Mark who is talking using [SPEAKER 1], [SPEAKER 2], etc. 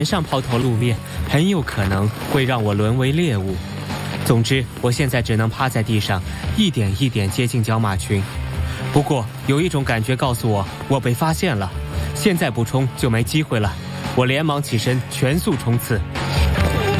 [SPEAKER 1] 上抛头露面，很有可能会让我沦为猎物。总之，我现在只能趴在地上，一点一点接近角马群。不过，有一种感觉告诉我，我被发现了。现在不冲就没机会了。我连忙起身，全速冲刺。